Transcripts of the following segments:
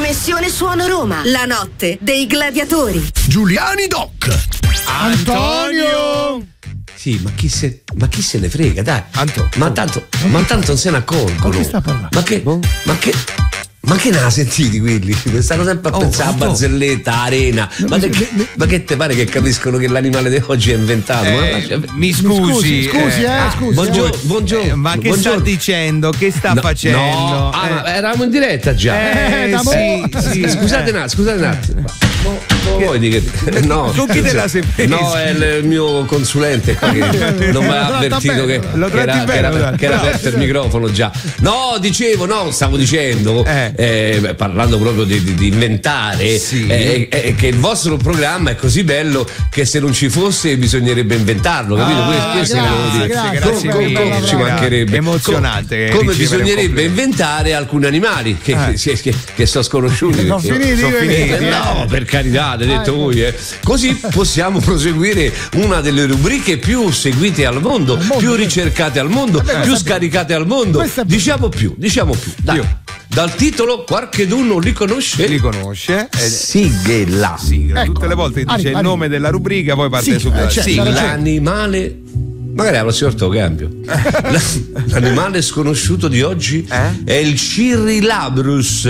Dimensione Suono Roma, la notte dei gladiatori. Giuliani Doc. Antonio. Sì, ma chi se ne frega, dai. Ma tanto non se ne accorgono. Ma chi sta parlando? Ma che ne ha sentiti quelli? Stanno sempre a pensare a barzelletta, arena. Ma che te pare che capiscono che l'animale di oggi è inventato? Mi scusi. Buongiorno. Ma che sta dicendo? Che sta facendo? No, ma eravamo in diretta già. Sì. Scusate un attimo. Vuoi dire che no? Con chi te la sei presa? No, è il mio consulente qua che non mi ha avvertito che era aperto il microfono già. Stavo dicendo parlando proprio di inventare, che il vostro programma è così bello che se non ci fosse bisognerebbe inventarlo, capito? Questo grazie, ci mancherebbe. Emozionante. Come bisognerebbe inventare alcuni animali che sono sconosciuti. Sono finiti. No, per carità, avete detto voi. Così possiamo proseguire una delle rubriche più seguite al mondo, più ricercate al mondo, più scaricate al mondo. Diciamo più. Dai. Dal titolo qualcheduno li conosce? Sigla. Tutte le volte dice il nome della rubrica, poi parte subito. L'animale. Magari la prossima volta lo cambio. L'animale sconosciuto di oggi è il Cirrilabrus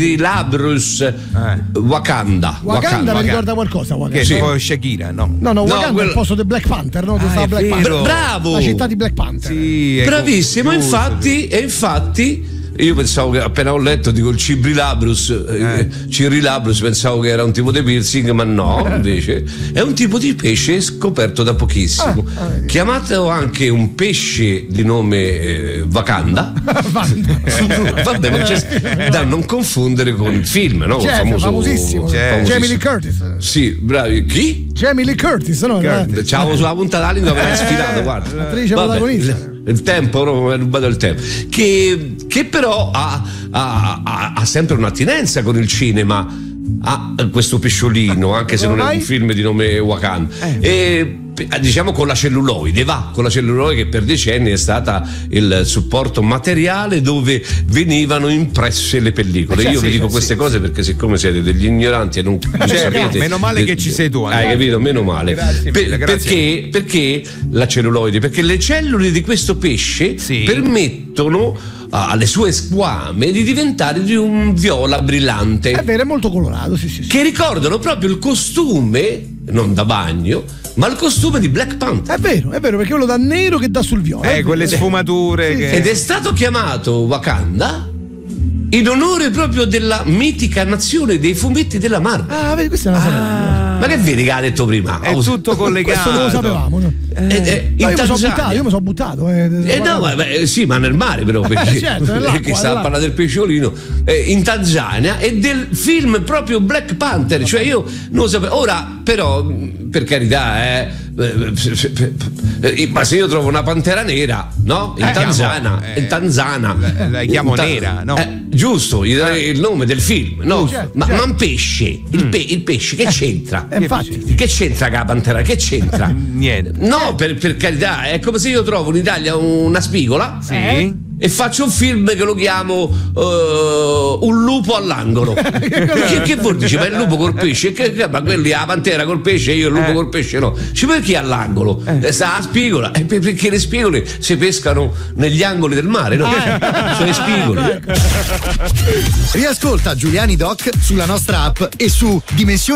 Wakanda. Wakanda mi ricorda qualcosa? Che è poi Shakira, no? No, Wakanda è il posto del Black Panther, no? Dove sta Black Panther. Bravo! La città di Black Panther. Sì, bravissimo, infatti io pensavo che appena ho letto dico il Cirrilabrus pensavo che era un tipo di piercing, ma no, invece è un tipo di pesce scoperto da pochissimo, chiamato anche un pesce di nome Wakanda. Vabbè, ma da non confondere con il film, no? Famosissimo. Jamie Lee Curtis. Sì, bravi. Chi? Jamie Lee Curtis, no? C'avevo sulla punta della lingua, avrei sfilato, guarda. L'attrice protagonista. Il tempo, mi ha rubato il tempo. Che però ha sempre un'attinenza con il cinema. Questo pesciolino, anche se non è un film di nome Wakanda. E diciamo con la celluloide, che per decenni è stata il supporto materiale dove venivano impresse le pellicole. Io vi dico queste cose perché siccome siete degli ignoranti e non sapete, meno male che ci sei tu, hai capito? Meno male. Grazie. Perché la celluloide? Perché le cellule di questo pesce permettono alle sue squame di diventare di un viola brillante. È vero, è molto colorato, sì. Che ricordano proprio il costume, non da bagno, ma il costume di Black Panther. È vero, perché quello da nero che dà sul viola. Quelle sfumature. Ed è stato chiamato Wakanda in onore proprio della mitica nazione dei fumetti della Marvel. Vedi, questa è una cosa. Ma che vedi che ha detto prima? È tutto collegato. Questo non lo sapevamo, no? Io mi sono buttato. Sì, ma nel mare però, perché stava parlando del pesciolino. In Tanzania e del film proprio Black Panther, cioè io non lo sapevo. Ora però, per carità, ma se io trovo una pantera nera, no? In Tanzana la chiamo nera, no? Giusto, gli darei il nome del film, no? Ma un pesce, il pesce che c'entra? Infatti. Che c'entra con la pantera? Che c'entra? Niente. No, per carità, è come se io trovo in Italia una spigola e faccio un film che lo chiamo Un lupo all'angolo. Che vuol dire? Ma il lupo col pesce? Ma quelli la pantera col pesce e io il lupo col pesce no. Perché all'angolo? Sta la spigola. Perché le spigole si pescano negli angoli del mare, no? Sono le spigole. Riascolta Giuliani Doc sulla nostra app e su Dimensione